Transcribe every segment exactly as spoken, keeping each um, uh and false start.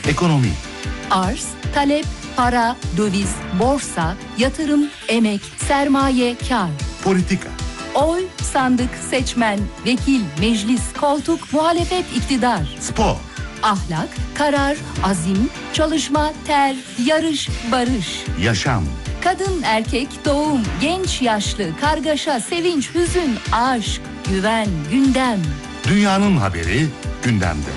Ekonomi. Arz, talep, para, döviz, borsa, yatırım, emek, sermaye, kar. Politika. Oy, sandık, seçmen, vekil, meclis, koltuk, muhalefet, iktidar. Spor. Ahlak, karar, azim, çalışma, ter, yarış, barış. Yaşam. Kadın, erkek, doğum, genç, yaşlı, kargaşa, sevinç, hüzün, aşk, güven, gündem. Dünyanın haberi gündemde.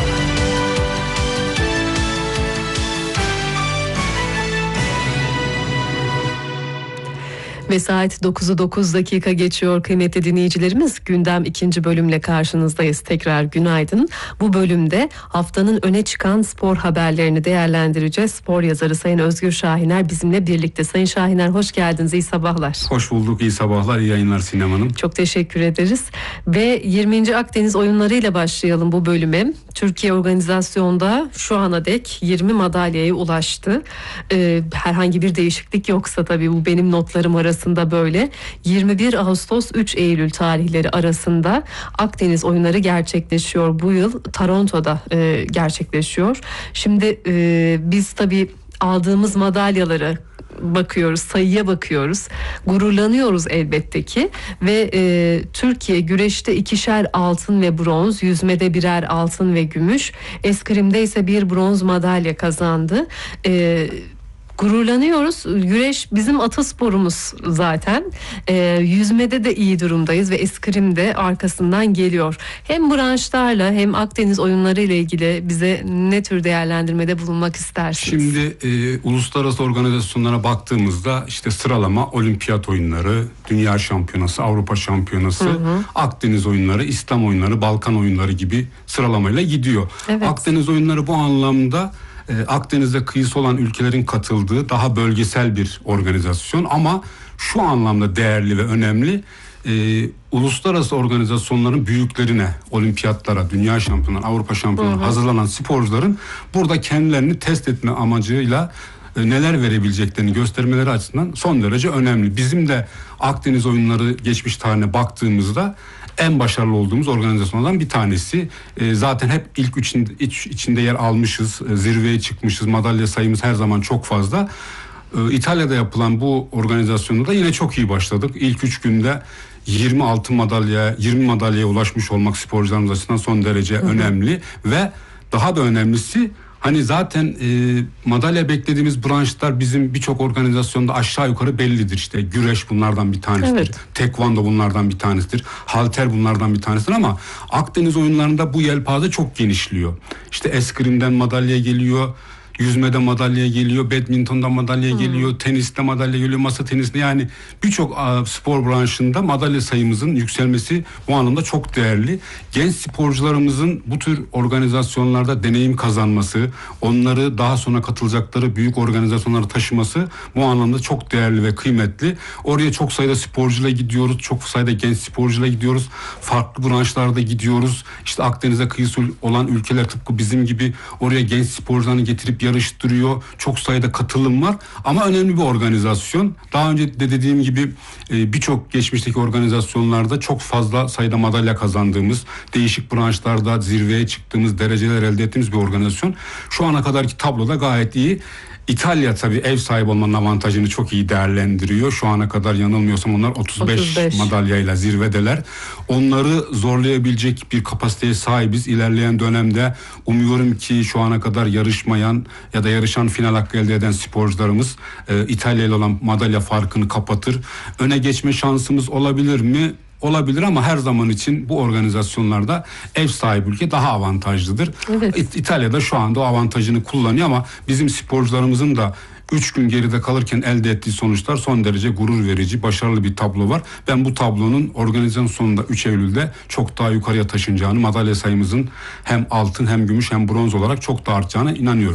Ve saat dokuzu dokuz dakika geçiyor kıymetli dinleyicilerimiz. Gündem ikinci bölümle karşınızdayız. Tekrar günaydın. Bu bölümde haftanın öne çıkan spor haberlerini değerlendireceğiz. Spor yazarı Sayın Özgür Şahiner bizimle birlikte. Sayın Şahiner hoş geldiniz. İyi sabahlar. Hoş bulduk. İyi sabahlar. İyi yayınlar Sinem Hanım. Çok teşekkür ederiz. Ve yirminci Akdeniz oyunlarıyla başlayalım bu bölüme. Türkiye organizasyonda şu ana dek yirmi madalyaya ulaştı. Ee, herhangi bir değişiklik yoksa tabii bu benim notlarım arasında. Arasında böyle yirmi bir Ağustos üç Eylül tarihleri arasında Akdeniz oyunları gerçekleşiyor. Bu yıl Toronto'da e, gerçekleşiyor. Şimdi e, biz tabii aldığımız madalyaları bakıyoruz, sayıya bakıyoruz. Gururlanıyoruz elbette ki ve e, Türkiye güreşte ikişer altın ve bronz, yüzmede birer altın ve gümüş, eskrimde ise bir bronz madalya kazandı. E, Gururlanıyoruz. Güreş bizim atasporumuz zaten. Ee, yüzmede de iyi durumdayız ve eskrim de arkasından geliyor. Hem branşlarla hem Akdeniz oyunları ile ilgili bize ne tür değerlendirmede bulunmak istersiniz? Şimdi e, uluslararası organizasyonlara baktığımızda işte sıralama olimpiyat oyunları, dünya şampiyonası, Avrupa şampiyonası, hı hı. Akdeniz oyunları, İslam oyunları, Balkan oyunları gibi sıralamayla gidiyor. Evet. Akdeniz oyunları bu anlamda Akdeniz'de kıyısı olan ülkelerin katıldığı daha bölgesel bir organizasyon ama şu anlamda değerli ve önemli. E, uluslararası organizasyonların büyüklerine, olimpiyatlara, dünya şampiyonları, Avrupa şampiyonları hazırlanan sporcuların burada kendilerini test etme amacıyla e, neler verebileceklerini göstermeleri açısından son derece önemli. Bizim de Akdeniz oyunları geçmiş tarihine baktığımızda en başarılı olduğumuz organizasyonlardan bir tanesi. E, zaten hep ilk üçün, iç, içinde yer almışız, e, zirveye çıkmışız, madalya sayımız her zaman çok fazla. E, İtalya'da yapılan bu organizasyonda da yine çok iyi başladık. İlk üç günde yirmi altın madalya, yirmi madalyaya ulaşmış olmak sporcularımız açısından son derece hı hı. önemli ve daha da önemlisi hani zaten e, madalya beklediğimiz branşlar bizim birçok organizasyonda aşağı yukarı bellidir. İşte güreş bunlardan bir tanesidir. Evet. Tekvando bunlardan bir tanesidir. Halter bunlardan bir tanesidir ama Akdeniz oyunlarında bu yelpaze çok genişliyor. İşte eskrimden madalya geliyor. Yüzmede madalya geliyor, badmintonda madalya hmm. geliyor, teniste madalya geliyor, masa tenisinde yani birçok spor branşında madalya sayımızın yükselmesi bu anlamda çok değerli. Genç sporcularımızın bu tür organizasyonlarda deneyim kazanması, onları daha sonra katılacakları büyük organizasyonlara taşıması bu anlamda çok değerli ve kıymetli. Oraya çok sayıda sporcuyla gidiyoruz, çok sayıda genç sporcuyla gidiyoruz, farklı branşlarda gidiyoruz. İşte Akdeniz'e kıyısı olan ülkeler tıpkı bizim gibi oraya genç sporcularını getirip yarıştırıyor. Çok sayıda katılım var ama önemli bir organizasyon. Daha önce de dediğim gibi birçok geçmişteki organizasyonlarda çok fazla sayıda madalya kazandığımız, değişik branşlarda zirveye çıktığımız, dereceler elde ettiğimiz bir organizasyon. Şu ana kadarki tabloda gayet iyi. İtalya tabii ev sahibi olmanın avantajını çok iyi değerlendiriyor. Şu ana kadar yanılmıyorsam onlar otuz beş, otuz beş madalyayla zirvedeler. Onları zorlayabilecek bir kapasiteye sahibiz. İlerleyen dönemde umuyorum ki şu ana kadar yarışmayan ya da yarışan final hakkı elde eden sporcularımız e, İtalya ile olan madalya farkını kapatır. Öne geçme şansımız olabilir mi? Olabilir ama her zaman için bu organizasyonlarda ev sahibi ülke daha avantajlıdır. Evet. İtalya'da şu anda o avantajını kullanıyor ama bizim sporcularımızın da üç gün geride kalırken elde ettiği sonuçlar son derece gurur verici, başarılı bir tablo var. Ben bu tablonun organizasyon sonunda üç Eylül'de çok daha yukarıya taşınacağını, madalya sayımızın hem altın hem gümüş hem bronz olarak çok daha artacağına inanıyorum.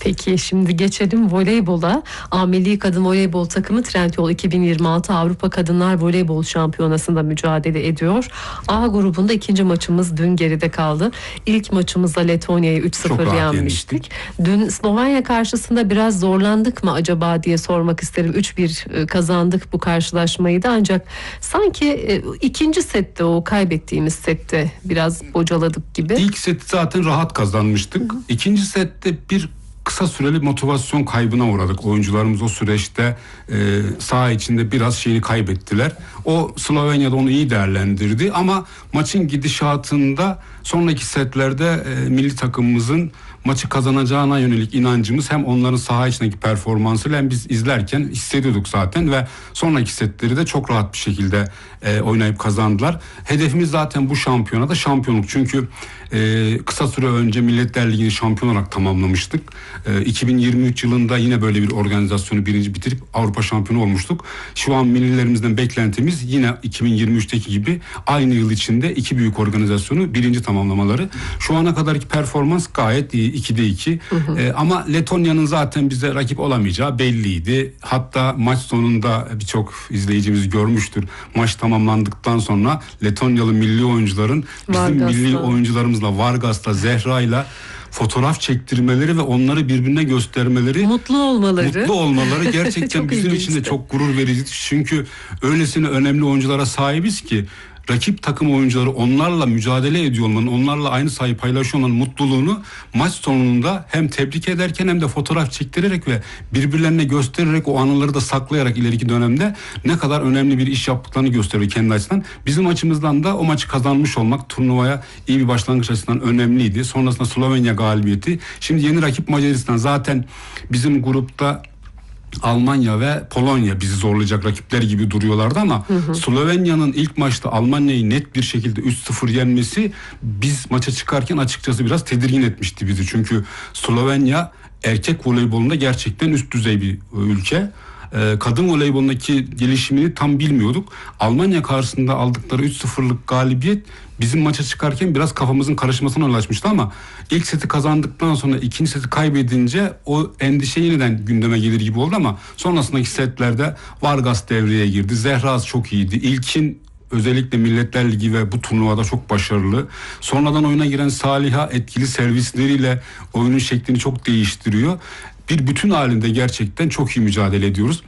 Peki şimdi geçelim voleybola. A Milli Kadın Voleybol takımı Trendyol iki bin yirmi altı Avrupa Kadınlar Voleybol Şampiyonası'nda mücadele ediyor. A grubunda ikinci maçımız dün geride kaldı. İlk maçımızda Letonya'yı üç sıfır yenmiştik. Dün Slovenya karşısında biraz zorlandık mı acaba diye sormak isterim. üç bir kazandık bu karşılaşmayı da, ancak sanki ikinci sette, o kaybettiğimiz sette biraz bocaladık gibi. İlk seti zaten rahat kazanmıştık. Hı hı. İkinci sette bir kısa süreli motivasyon kaybına uğradık. Oyuncularımız o süreçte e, saha içinde biraz şeyini kaybettiler. O Slovenya'da onu iyi değerlendirdi ama maçın gidişatında sonraki setlerde e, milli takımımızın maçı kazanacağına yönelik inancımız, hem onların saha içindeki performansıyla hem biz izlerken hissediyorduk zaten ve sonraki setleri de çok rahat bir şekilde e, oynayıp kazandılar. Hedefimiz zaten bu şampiyonada şampiyonluk. Çünkü e, kısa süre önce Milletler Ligi'ni şampiyon olarak tamamlamıştık. E, iki bin yirmi üç yılında yine böyle bir organizasyonu birinci bitirip Avrupa şampiyonu olmuştuk. Şu an millilerimizden beklentimiz yine iki bin yirmi üçteki gibi aynı yıl içinde iki büyük organizasyonu birinci tamamlamaları. Şu ana kadarki performans gayet iyi. ikide iki. Hı hı. Ee, ama Letonya'nın zaten bize rakip olamayacağı belliydi. Hatta maç sonunda birçok izleyicimiz görmüştür. Maç tamamlandıktan sonra Letonyalı milli oyuncuların bizim Vargas'la. milli oyuncularımızla, Vargas'la, Zehra'yla fotoğraf çektirmeleri ve onları birbirine göstermeleri, mutlu olmaları, mutlu olmaları gerçekten bizim için de çok gurur verici. Çünkü öylesine önemli oyunculara sahibiz ki rakip takım oyuncuları onlarla mücadele ediyor olmanın, onlarla aynı sahayı paylaşıyor olmanın mutluluğunu maç sonunda hem tebrik ederken hem de fotoğraf çektirerek ve birbirlerine göstererek, o anıları da saklayarak ileriki dönemde ne kadar önemli bir iş yaptıklarını gösteriyor kendi açısından. Bizim açımızdan da o maçı kazanmış olmak turnuvaya iyi bir başlangıç açısından önemliydi. Sonrasında Slovenya galibiyeti. Şimdi yeni rakip Macaristan. Zaten bizim grupta Almanya ve Polonya bizi zorlayacak rakipler gibi duruyorlardı ama hı hı. Slovenya'nın ilk maçta Almanya'yı net bir şekilde üç sıfır yenmesi biz maça çıkarken açıkçası biraz tedirgin etmişti bizi. Çünkü Slovenya erkek voleybolunda gerçekten üst düzey bir ülke. Kadın voleybolundaki gelişimini tam bilmiyorduk. Almanya karşısında aldıkları üç sıfırlık galibiyet bizim maça çıkarken biraz kafamızın karışmasına yol açmıştı ama ilk seti kazandıktan sonra ikinci seti kaybedince o endişe yeniden gündeme gelir gibi oldu ama sonrasındaki setlerde Vargas devreye girdi. Zehraz çok iyiydi. İlkin özellikle Milletler Ligi ve bu turnuvada çok başarılı. Sonradan oyuna giren Saliha etkili servisleriyle oyunun şeklini çok değiştiriyor. Bir bütün halinde gerçekten çok iyi mücadele ediyoruz.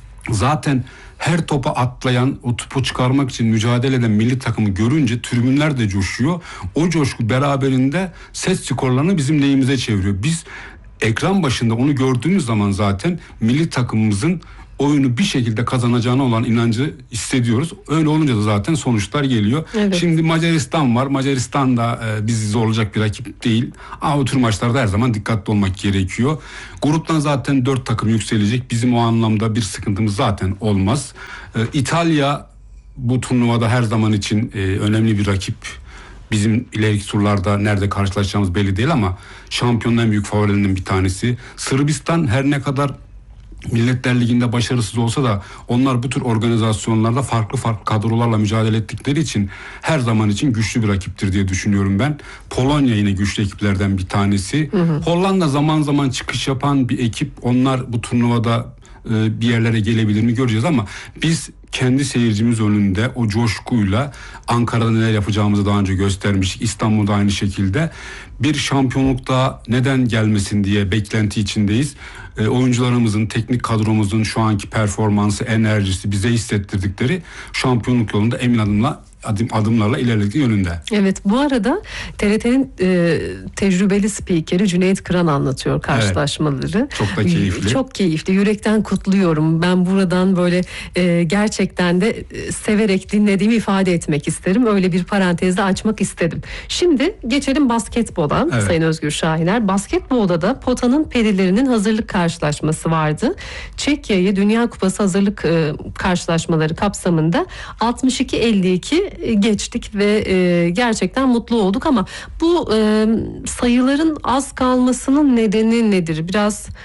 Zaten her topa atlayan, o topu çıkarmak için mücadele eden milli takımı görünce tribünler de coşuyor. O coşku beraberinde set skorlarını bizim lehimize çeviriyor. Biz ekran başında onu gördüğümüz zaman zaten milli takımımızın oyunu bir şekilde kazanacağına olan inancı hissediyoruz. Öyle olunca da zaten sonuçlar geliyor. Evet. Şimdi Macaristan var. Macaristan da e, bizi zorlayacak bir rakip değil. Ama o tür maçlarda her zaman dikkatli olmak gerekiyor. Gruptan zaten dört takım yükselecek. Bizim o anlamda bir sıkıntımız zaten olmaz. E, İtalya bu turnuvada her zaman için e, önemli bir rakip. Bizim ileriki turlarda nerede karşılaşacağımız belli değil ama şampiyonun en büyük favorilerinden bir tanesi. Sırbistan her ne kadar Milletler Ligi'nde başarısız olsa da onlar bu tür organizasyonlarda farklı farklı kadrolarla mücadele ettikleri için her zaman için güçlü bir rakiptir diye düşünüyorum ben. Polonya yine güçlü ekiplerden bir tanesi. Hı hı. Hollanda zaman zaman çıkış yapan bir ekip. Onlar bu turnuvada e, bir yerlere gelebilir mi göreceğiz ama biz kendi seyircimiz önünde o coşkuyla Ankara'da neler yapacağımızı daha önce göstermiştik. İstanbul'da aynı şekilde bir şampiyonlukta neden gelmesin diye beklenti içindeyiz. E, oyuncularımızın, teknik kadromuzun şu anki performansı, enerjisi bize hissettirdikleri şampiyonluk yolunda emin adımla adım adımlarla ilerlediği yönünde. Evet, bu arada T R T'nin e, tecrübeli spikeri Cüneyt Kıran anlatıyor karşılaşmaları. Evet, çok da keyifli. Çok keyifli. Yürekten kutluyorum. Ben buradan böyle e, gerçekten de e, severek dinlediğimi ifade etmek isterim. Öyle bir parantezde açmak istedim. Şimdi geçelim basketbola. Evet. Sayın Özgür Şahiner. Basketbolda da potanın perilerinin hazırlık karşılaşması vardı. Çekya'yı Dünya Kupası hazırlık e, karşılaşmaları kapsamında altmış iki elli iki geçtik ve e, gerçekten mutlu olduk ama bu e, sayıların az kalmasının nedeni nedir? Biraz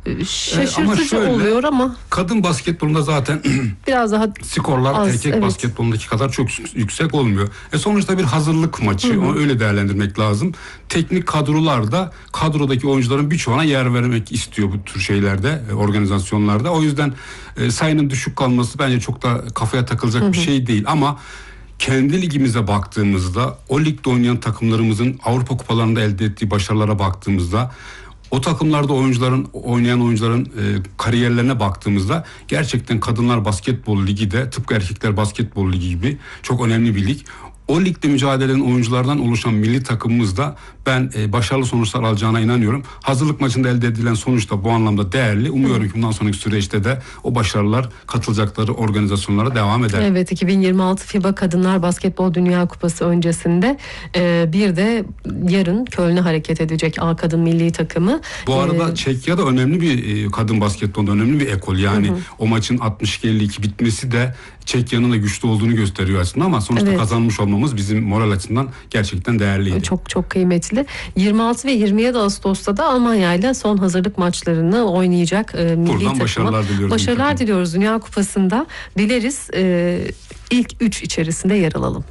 Şaşırtıcı şöyle, oluyor ama kadın basketbolunda zaten biraz daha skorlar az, erkek evet. basketbolundaki kadar çok yüksek olmuyor. E sonuçta bir hazırlık maçı. Hı hı. Onu öyle değerlendirmek lazım. Teknik kadrolar da kadrodaki oyuncuların birçoğuna yer vermek istiyor bu tür şeylerde, organizasyonlarda. O yüzden e, sayının düşük kalması bence çok da kafaya takılacak hı hı. bir şey değil. Ama kendi ligimize baktığımızda, o ligde oynayan takımlarımızın Avrupa kupalarında elde ettiği başarılara baktığımızda, o takımlarda oyuncuların oynayan oyuncuların e, kariyerlerine baktığımızda gerçekten Kadınlar Basketbol Ligi de tıpkı Erkekler Basketbol Ligi gibi çok önemli bir lig. O ligde mücadele eden oyunculardan oluşan milli takımımız da ben e, başarılı sonuçlar alacağına inanıyorum. Hazırlık maçında elde edilen sonuç da bu anlamda değerli. Umuyorum ki bundan sonraki süreçte de o başarılar katılacakları organizasyonlara devam eder. Evet, iki bin yirmi altı FIBA Kadınlar Basketbol Dünya Kupası öncesinde e, bir de yarın Köln'e hareket edecek A kadın milli takımı. Bu arada ee, Çekya da önemli bir e, kadın basketbolda önemli bir ekol. Yani hı hı. o maçın altmış iki elli iki bitmesi de Çekya'nın da güçlü olduğunu gösteriyor aslında ama sonuçta evet. kazanmış olmamız bizim moral açısından gerçekten değerliydi. Çok çok kıymetli. yirmi altı ve yirmi yedi Ağustos'ta da Almanya ile son hazırlık maçlarını oynayacak e, milli Buradan takıma. başarılar diliyoruz. Başarılar diliyoruz Dünya Kupası'nda. Dileriz e, ilk üç içerisinde yer alalım.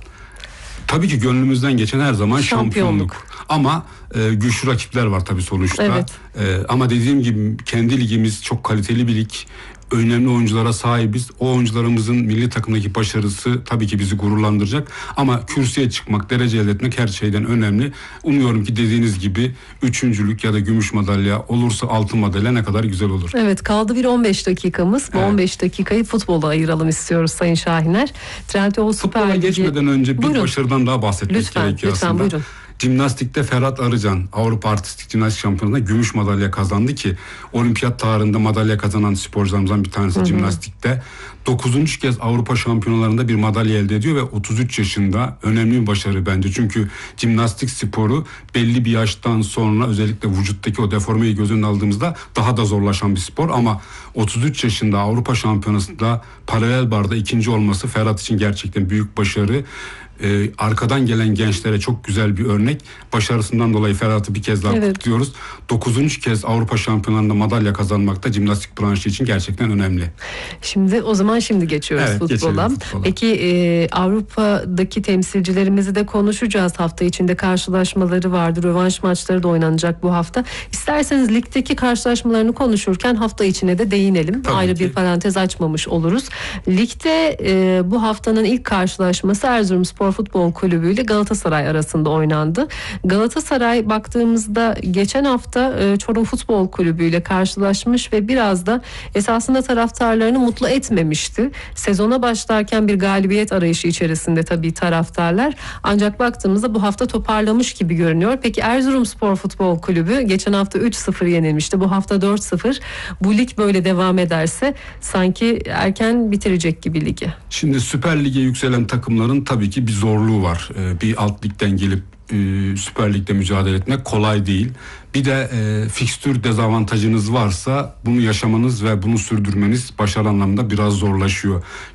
Tabii ki gönlümüzden geçen her zaman şampiyonluk. şampiyonluk. Ama e, güçlü rakipler var tabii sonuçta. Evet. E, ama dediğim gibi kendi ligimiz çok kaliteli bir lig. Önemli oyunculara sahibiz. O oyuncularımızın milli takımdaki başarısı tabii ki bizi gururlandıracak. Ama kürsüye çıkmak, derece elde etmek her şeyden önemli. Umuyorum ki dediğiniz gibi üçüncülük ya da gümüş madalya olursa altın madalya ne kadar güzel olur. Evet, kaldı bir on beş dakikamız. Bu evet. on beş dakikayı futbola ayıralım istiyoruz Sayın Şahiner. Trendyol Süper Futbola Ligi... geçmeden önce bir buyurun. başarıdan daha bahsetmek lütfen, gerekiyor lütfen, aslında. Buyurun. Jimnastikte Ferhat Arıcan Avrupa Artistik Jimnastik Şampiyonası'nda gümüş madalya kazandı ki olimpiyat tarihinde madalya kazanan sporcularımızdan bir tanesi hı hı. jimnastikte. dokuzuncu kez Avrupa Şampiyonalarında bir madalya elde ediyor ve otuz üç yaşında önemli bir başarı bence. Çünkü jimnastik sporu belli bir yaştan sonra özellikle vücuttaki o deformeyi göz önüne aldığımızda daha da zorlaşan bir spor ama otuz üç yaşında Avrupa Şampiyonası'nda paralel barda ikinci olması Ferhat için gerçekten büyük başarı. Ee, arkadan gelen gençlere çok güzel bir örnek. Başarısından dolayı Ferhat'ı bir kez daha evet. kutluyoruz. dokuzuncu kez Avrupa Şampiyonalarında madalya kazanmak da jimnastik branşı için gerçekten önemli. Şimdi o zaman şimdi geçiyoruz evet, futbola. futbola. Peki e, Avrupa'daki temsilcilerimizi de konuşacağız. Hafta içinde karşılaşmaları vardı. Rövanş maçları da oynanacak bu hafta. İsterseniz ligdeki karşılaşmalarını konuşurken hafta içine de değinelim. Tabii Ayrı ki. bir parantez açmamış oluruz. Ligde e, bu haftanın ilk karşılaşması Erzurumspor Futbol Kulübü ile Galatasaray arasında oynandı. Galatasaray baktığımızda geçen hafta e, Çorum Futbol Kulübü ile karşılaşmış ve biraz da esasında taraftarlarını mutlu etmemişti. Sezona başlarken bir galibiyet arayışı içerisinde tabii taraftarlar. Ancak baktığımızda bu hafta toparlamış gibi görünüyor. Peki Erzurumspor Futbol Kulübü geçen hafta üç sıfır yenilmişti. Bu hafta dört sıfır. Bu lig böyle devam ederse sanki erken bitirecek gibi ligi. Şimdi Süper Lig'e yükselen takımların tabii ki bir zorluğu var. Ee, bir alt ligden gelip e, Süper Lig'de mücadele etmek kolay değil. Bir de e, fikstür dezavantajınız varsa bunu yaşamanız ve bunu sürdürmeniz başarı anlamında biraz zorlaşıyor.